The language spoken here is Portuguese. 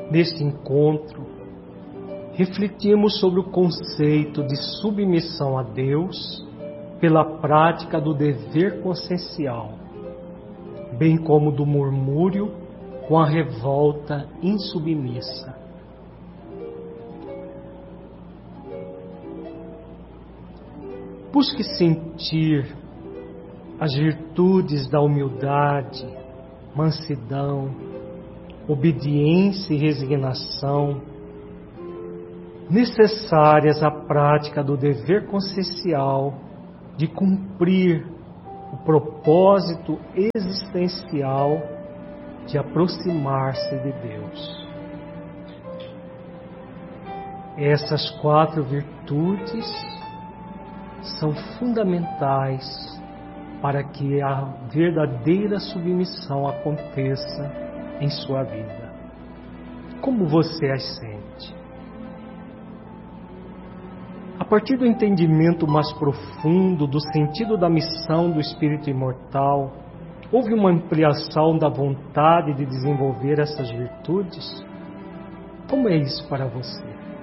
Neste encontro, refletimos sobre o conceito de submissão a Deus pela prática do dever consciencial, bem como do murmúrio com a revolta insubmissa. Busque sentir as virtudes da humildade, mansidão, obediência e resignação necessárias à prática do dever consciencial de cumprir o propósito existencial de aproximar-se de Deus. Essas 4 virtudes são fundamentais para que a verdadeira submissão aconteça em sua vida. Como você as sente? A partir do entendimento mais profundo do sentido da missão do espírito imortal, houve uma ampliação da vontade de desenvolver essas virtudes? Como é isso para você?